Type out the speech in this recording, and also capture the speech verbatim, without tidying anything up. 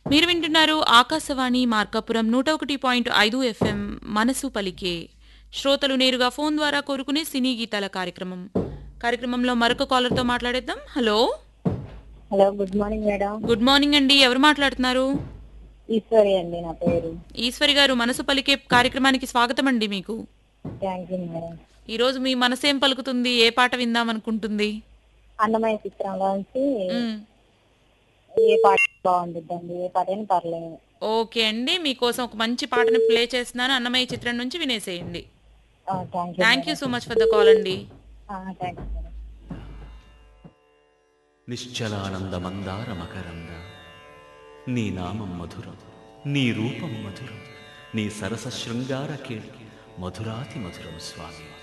మీరు వింటున్నారు ఆకాశవాణి మార్కాపురం నూట ఒకటి పాయింట్ ఐదు ఎఫ్ఎం మనసు పలికే. శ్రోతలు నేరుగా ఫోన్ ద్వారా కోరుకునే సినీ గీతాల కార్యక్రమం. కార్యక్రమంలో మరొక కాలర్తో మాట్లాడేద్దాం. Hello hello, good morning madam. Good morning అండి. ఎవరు మాట్లాడుతున్నారు? ఈశ్వరి అండి నా పేరు. ఈశ్వరి గారు, మనసు పలికే కార్యక్రమానికి స్వాగతం అండి. మీకు థ్యాంక్ యూ మేడం. ఈరోజు మీ మనసేం పలుకుతుంది? ఏ పాట విందాం అనుకుంటుంది? అన్నమయ్య చిత్రంలో నుంచి మ్, ఏ పాట బాగుంటుందండి? ఏ పాట అయినా పర్లేదు. ఓకే అండి, మీకోసం ఒక మంచి పాటను ప్లే చేస్తున్నాను. అన్నమయ్య చిత్రం నుంచి వినేసేయండి. Thank you thank you madam. So much for the call అండి. Thank you madam. నిశ్చలానంద మందార మకరంద నీ నామం మధురం, నీ రూపం మధురం, నీ సరస శృంగార కీర్తి మధురాతి మధురం స్వామి.